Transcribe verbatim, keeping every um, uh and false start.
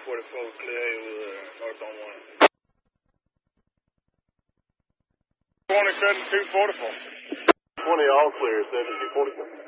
forty-four, clear with north on one. twenty-seven, two forty-four. twenty all clear, seventy-two forty-four.